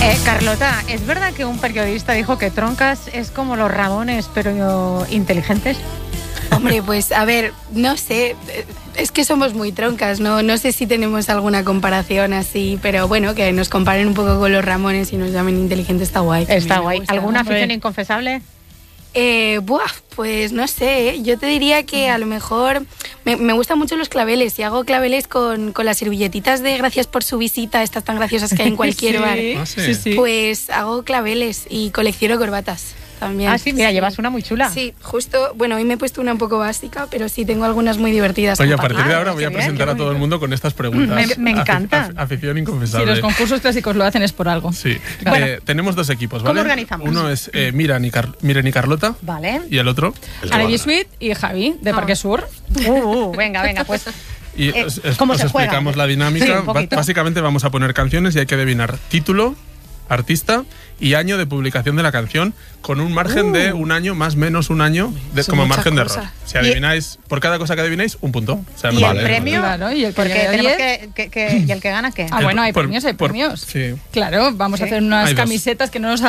Carlota, ¿es verdad que un periodista dijo que Troncas es como los Ramones, pero inteligentes? Hombre, pues a ver, no sé, es que somos muy troncas, no sé si tenemos alguna comparación así, pero bueno, que nos comparen un poco con los Ramones y nos llamen inteligentes está guay. Está guay. ¿Alguna afición inconfesable? Pues no sé, yo te diría que a lo mejor me gustan mucho los claveles y hago claveles con las servilletitas de gracias por su visita, estas tan graciosas que hay en cualquier bar. Sí. Pues hago claveles y colecciono corbatas también. Ah, sí, mira, llevas una muy chula. Sí, justo, bueno, hoy me he puesto una un poco básica, pero sí tengo algunas muy divertidas. Oye, a partir de ahora voy a presentar a todo el mundo con estas preguntas. Me encanta. Afición inconfesable. Si los concursos clásicos lo hacen es por algo. Sí. Bueno, tenemos dos equipos, ¿vale? ¿cómo organizamos? Uno es Miren y Carlota. Vale. Y el otro. Ivy Sweet y Javi, de Parque Sur. Venga, pues... Y ¿cómo os se juega? explicamos la dinámica. Sí, un poquito. Básicamente vamos a poner canciones y hay que adivinar título, artista y año de publicación de la canción con un margen de un año, más o menos un año, como margen de error. Si adivináis, por cada cosa que adivináis, un punto. O sea, ¿Y el premio? Claro, y el Porque tenemos ¿y el que gana qué? bueno, hay premios. Sí. Claro, vamos a hacer unas Hay dos. camisetas que no nos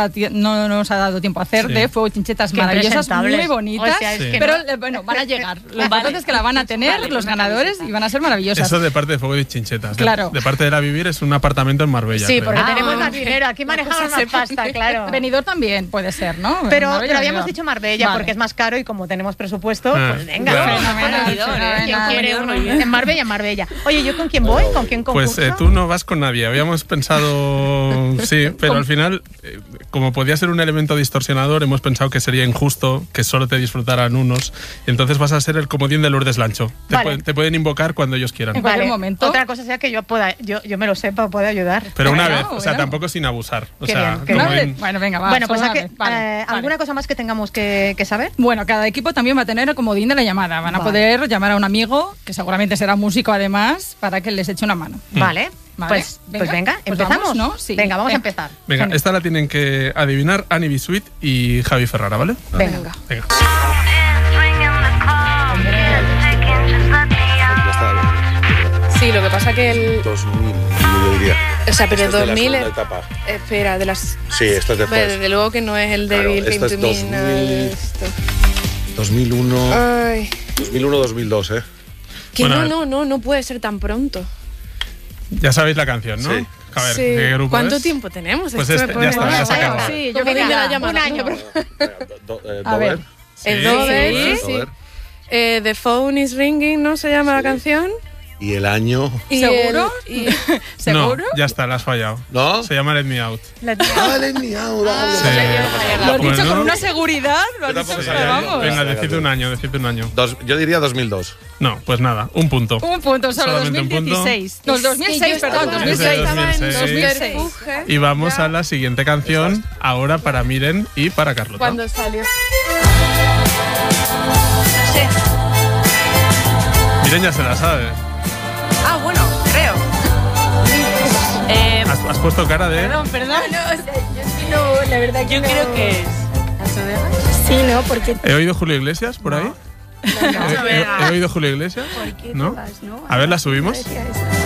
ha dado tiempo a hacer, de fuego chinchetas Qué maravillosas, muy impresentables. bonitas, O sea, es que pero no. bueno, van a llegar. Lo importante es que la van a tener los ganadores y van a ser maravillosas. Eso de parte de Fuego y Chinchetas. Claro. De parte de La Vivir es un apartamento en Marbella. Sí, creo. porque tenemos más dinero. Aquí manejamos más pasta, claro. Benidorm también puede ser, ¿no? Pero Marbella, habíamos Benidorm. dicho Marbella Vale. porque es más caro y como tenemos presupuesto, pues venga. claro. ¿Quién quiere uno? En Marbella. Oye, ¿yo con quién voy? ¿Con quién concurso? Pues tú no vas con nadie. Habíamos pensado, sí, pero al final, como podía ser un elemento distorsionador, hemos pensado que sería injusto que solo te disfrutaran unos. Y entonces vas a ser el comodín de Lourdes Lancho. Vale. Te pueden invocar cuando ellos quieran. En cualquier momento. Otra cosa sea que yo me lo sepa, pueda ayudar. Pero una Bueno, vez, o sea, bueno. tampoco sin abusar. O Qué sea, bien, qué como Vale. en- Bueno, venga, va. Bueno, pues suave. ¿alguna cosa más que tengamos que saber? Bueno, cada equipo también va a tener el comodín de la llamada. Van a poder llamar a un amigo, que seguramente será músico además, para que les eche una mano. Vale. Vale. Pues venga, Pues empezamos. vamos, ¿no? Sí. Venga, vamos a empezar. Venga, esta la tienen que adivinar Ivy Sweet y Javi Ferrara, ¿vale? Venga. Venga. Sí, lo que pasa que el... 2000, yo diría. O sea, pero el Esta es de la 2000... segunda etapa. Espera, de las... Sí, esto es después. Desde luego que no es el Claro, débil esto es 2000, nada de 2000. esto. 2001, Ay, 2002, ¿eh? que Bueno, no puede ser tan pronto. Ya sabéis la canción, ¿no? Sí. A ver, Sí. ¿qué grupo ¿Cuánto es? tiempo tenemos? Pues Esto este, me ya pone- está, ya se acabó. Sí, yo ¿Cómo creo que que la ya. llamada? Un año. A ver. Sí. El Dover, Sí. sí. The Phone is Ringing, ¿no se llama la canción? Y el año... Y ¿Seguro? ¿Seguro? No, ya está, la has fallado. ¿No? Se llama Let Me Out. Vale, mi aura. Sí. Lo has dicho Bueno. con una seguridad, lo has Yo dicho, tampoco pero sabía. vamos. Venga, decidme un año. Yo diría 2002. No, pues nada, un punto. Un punto, solo Solamente un punto. 2016. No, 2006, perdón, Es de 2006. 2006. 2006. Y vamos a la siguiente canción, ahora para Miren y para Carlota. Cuando salió. Miren ya se la sabe. Ah, bueno, creo. Has puesto cara de... Perdón. No, la verdad que Yo creo que es... Sí, no, porque... ¿He oído Julio Iglesias por ahí? ¿He oído Julio Iglesias? ¿No? A ver, ¿la subimos? Decía eso.